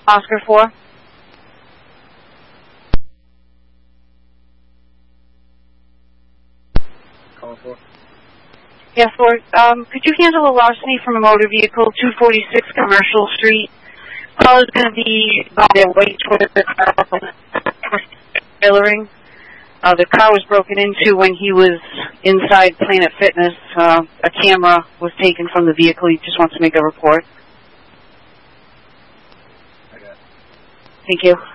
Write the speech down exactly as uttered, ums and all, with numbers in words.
Oscar four. Call four. Yes, Lord. Um, could you handle a larceny from a motor vehicle, two forty-six Commercial Street? Call is going to be on their way toward the car trailering. Uh, the car was broken into when he was inside Planet Fitness. Uh, a camera was taken from the vehicle. He just wants to make a report. I got it. Thank you.